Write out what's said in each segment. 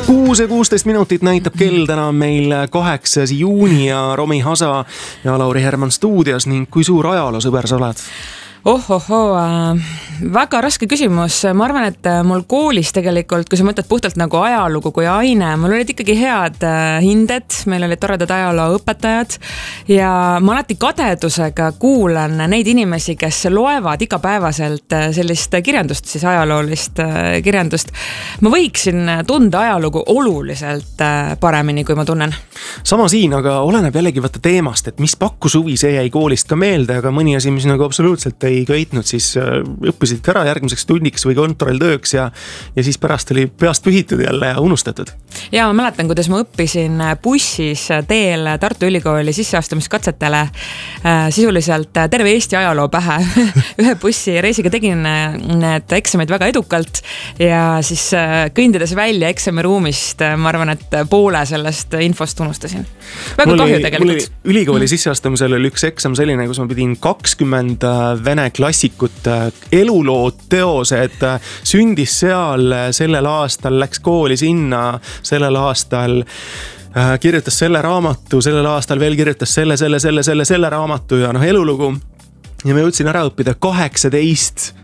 6:16 minutit näitab kell, täna on meil 8. juuni ja Romi Hasa ja Lauri Herman stuudios ning kui suur ajaloosõber sa oled? Väga raske küsimus. Ma arvan, et mul koolis tegelikult, kui sa mõtled puhtalt nagu ajalugu kui aine, mul olid ikkagi head hinded, meil olid toredad ajalooõpetajad ja ma alati kadedusega kuulan neid inimesi, kes loevad igapäevaselt sellist kirjandust, siis ajaloolist kirjandust. Ma võiksin tunda ajalugu oluliselt paremini, kui ma tunnen. Sama siin, aga oleneb jällegi võtta teemast, et mis pakkus huvi, see jäi koolist ka meelde, aga mõni asi, mis nagu absoluutselt ei köitnud, siis õppisid ka ära järgmiseks tunniks või kontrolltööks ja siis pärast oli peast pühitud jälle ja unustatud. Ja ma mäletan, kuidas ma õppisin bussis teel Tartu Ülikooli sisseastumiskatsetele sisuliselt terve Eesti ajaloo pähe. Ühe bussi reisiga tegin need eksamid väga edukalt ja siis kõndides välja eksamiruumist, ma arvan, et poole sellest infost unustasin. Väga kahju tegelikult. Ülikooli sisseastumisel oli üks eksam selline, kus ma pidin 20 vene klassikut elulood teosed, sündis seal sellel aastal, läks kooli sinna sellel aastal, kirjutas selle raamatu, sellel aastal veel kirjutas selle raamatu ja elulugu. Ja ma jõudsin ära õppida 18.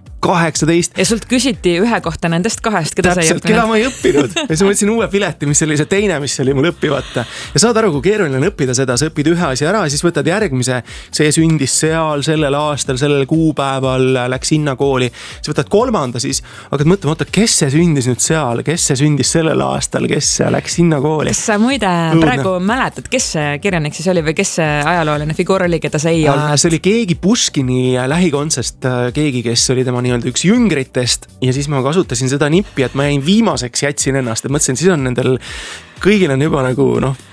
Ja sult küsiti ühe kohta nendest kahest, keda sa ei õppinud. Keda ma ei õppinud. Ja siis ma võtsin uue pileti, mis oli see teine, mis oli mul õppivata. Ja saad aru, kui keeruline on õppida seda, sa õpid ühe asja ära, siis võtad järgmise, see sündis seal, sellel aastal, sellel kuupäeval, läks sinna kooli. Siis võtad kolmanda, siis hakkad mõtlema, kes see sündis nüüd seal, kes see sündis sellel aastal, kes läks sinna kooli. Kas sa muide praegu mäletad, kes see kirjanik siis oli või kes see ajalooline figuur oli, keda sa ei olnud? See oli keegi Puškini lähikontsest, keegi, kes oli tema nii-öelda üks jüngritest ja siis ma kasutasin seda nippi, et ma jäin viimaseks, jätsin ennast, et mõtlesin, siis on nendel kõigil on juba nagu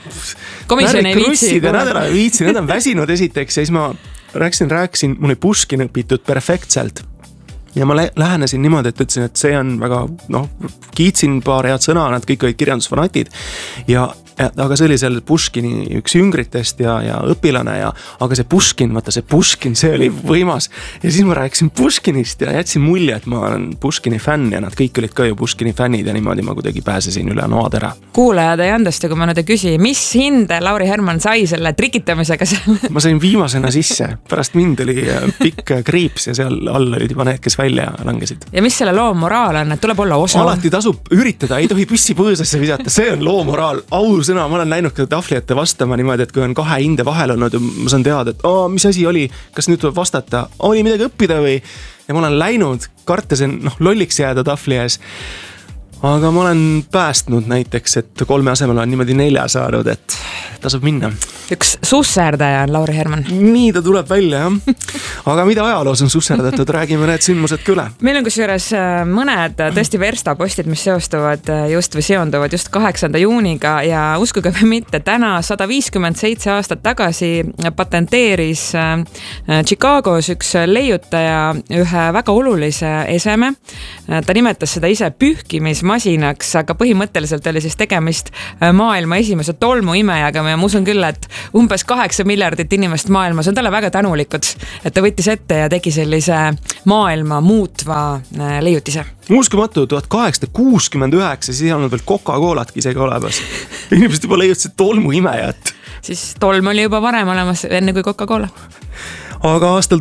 komisjon ei viitsi. Nad on väsinud esiteks ja siis ma rääkisin, mul oli Puškin õpitud perfektselt ja ma lähenesin niimoodi, et ütlesin, et see on väga, kiitsin paar head sõna, nad kõik olid kirjandusfanatid aga see oli seal Puškini üks jüngritest ja õpilane aga see Puškin, see oli võimas ja siis ma rääkisin Puškinist ja jätsin mulje, et ma olen Puškini fänn ja nad kõik olid ka ju Puškini fännid ja niimoodi ma kuidagi pääsesin üle noadera. Kuulajad ei andesta, kui ma nüüd ei küsi, mis hinde Lauri Herman sai selle trikitamisega? Ma sain viimasena sisse, pärast mind oli pikk kriips ja seal all olid juba need, kes välja langesid. Ja mis selle loo moraal on, et tuleb olla osa? Alati tasub üritada, ei tohi püssi põõsasse visata, see on loo moraal, sõna, ma olen näinud ka tahvli ette vastama niimoodi, et kui on kahe hinde vahel olnud ja ma saan teada, et mis asi oli, kas nüüd tuleb vastata, oli midagi õppida või ja ma olen läinud, kartes lolliks jääda tahvli ees. Aga ma olen päästnud näiteks, et 3 asemel on niimoodi 4 saanud, et tasub minna. Üks susserdaja on Lauri Herman. Nii ta tuleb välja, jah. Aga mida ajaloos on susserdatud, räägime need sündmused küle. Meil on kusjuures mõned tõesti verstapostid, mis seonduvad just 8. juuniga ja uskuge või mitte, täna 157 aastat tagasi patenteeris Chicagos üks leiutaja ühe väga olulise eseme. Ta nimetas seda ise pühkimismasinaks, aga põhimõtteliselt oli siis tegemist maailma esimese tolmuimejaga ja ma usun küll, et umbes 8 miljardit inimest maailmas on talle väga tänulikud, et ta võttis ette ja tegi sellise maailma muutva leiutise. Uskumatu, 1869, siis ei olnud veel Coca-Colatki isegi olemas. Inimesed juba leiutasid tolmuimejat. Siis tolm oli juba varem olemas enne kui Coca-Cola. Aga aastal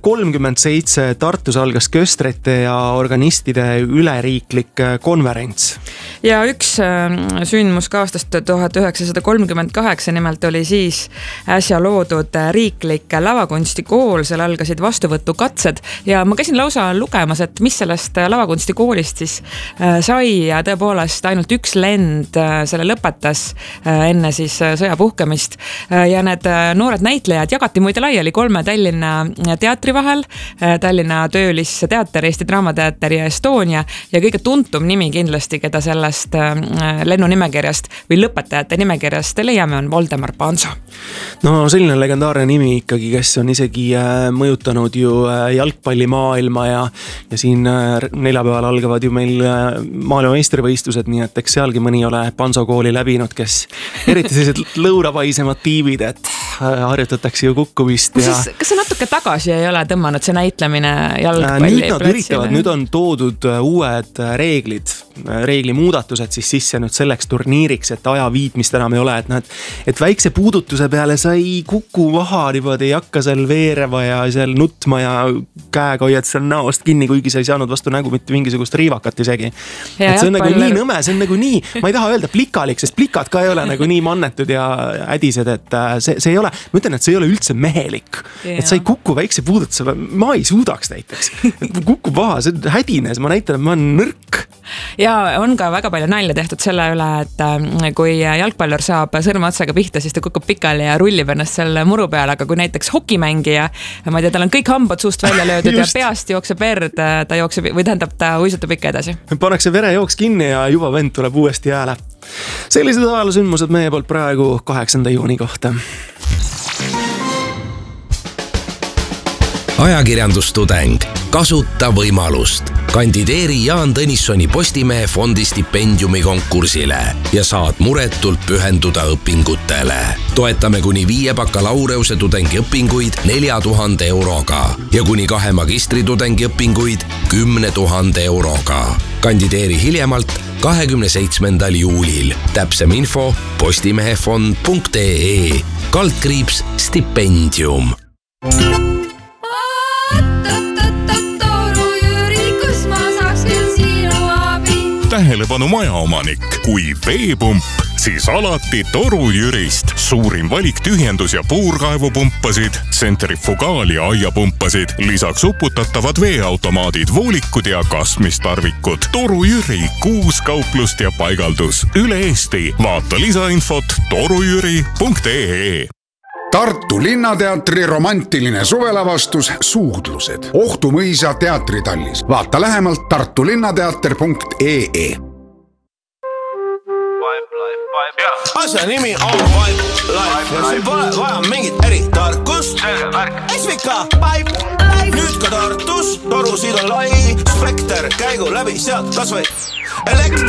1937 Tartus algas köstrite ja organistide üleriiklik konverents. Ja üks sündmus ka aastast 1938 nimelt oli siis äsja loodud riiklik lavakunstikool, seal algasid vastuvõtukatsed ja ma käisin lausa lugemas, et mis sellest lavakunstikoolist siis sai ja tõepoolest ainult üks lend selle lõpetas enne siis sõja puhkemist ja need noored näitlejad jagati muide laiali 3 Tallinna teatri vahel, Tallinna Töölisteater, Eesti Draamateater ja Estonia ja kõige tuntum nimi kindlasti, keda sellest lennunimekirjast või lõpetajate nimekirjast leiame, on Voldemar Panso. No selline legendaarne nimi ikkagi, kes on isegi mõjutanud ju jalgpallimaailma ja siin neljapäeval algavad ju meil maailmameistrivõistlused, nii et eks sealgi mõni ole Panso kooli läbinud, kes eriti sellised lõurapaisemad tiivid, et harjutatakse ju kukkumist ja... Kas see natuke tagasi ei ole tõmmanud see näitlemine jalgpalli? Nüüd nad üritavad, nüüd on toodud uued reegli muudatused siis sisse nüüd selleks turniiriks, et aja viitmist enam ei ole, et väikse puudutuse peale sa ei kuku maha niimoodi, ei hakka seal veerema ja seal nutma ja käega hoiad seal näost kinni, kuigi sa ei saanud vastu nägu mitte mingisugust riivakat isegi. Et see on nagu nii nõme, see on nagu nii, ma ei taha öelda plikalik, sest plikad ka ei ole nagu nii mannetud ja ädised, et see ei ole, ma ütlen, et see ei ole üldse mehelik. Et sa ei kuku väikse puudutuse, ma ei suudaks näiteks. Kuku maha, see on hädines, ma näitan, et ma olen nõrk. Ja on ka väga palju nalja tehtud selle üle, et kui jalgpallur saab sõrmeotsaga pihta, siis ta kukub pikali ja rullib ennast selle muru peale, aga kui näiteks hokimängija, ma ei tea, tal on kõik hambad suust välja löödud ja peast jookseb verd, ta jookseb, või tähendab, ta uisutab ikka edasi. Pannakse verejooks kinni ja juba vend tuleb uuesti jääle. Sellised ajalosündmused meie poolt praegu 8. juuni kohta. Ajakirjandustudeng, kasuta võimalust. Kandideeri Jaan Tõnissoni Postimehe fondi stipendiumi konkursile ja saad muretult pühenduda õpingutele. Toetame kuni 5 bakalaureuse tudengiõpinguid 4000 euroga ja kuni 2 magistritudengi õpinguid 10 000 euroga. Kandideeri hiljemalt 27. juulil. Täpsem info postimehefond.ee /stipendium. Tähelepanu majaomanik, kui veepump, siis alati Toru Jürist. Suurim valik tühjendus- ja puurkaevupumpasid, tsentrifugaal- ja aiapumpasid, lisaks uputatavad veeautomaadid, voolikud ja kasmistarvikud. Toru Jüri, 6 kauplust ja paigaldus üle Eesti. Vaata lisainfot torujüri.ee. Tartu Linnateatri romantiline suvelavastus Suudlused. Ohtumõisa teatritallis. Vaata lähemalt tartulinnateater.ee. Asja nimi on Pipe Life ja siin pole vaja mingit eritarkust. Esvika Pipe Life. Nüüd ka Tartus, torusid on lai spekter, käigu läbi sealt kas või elekter.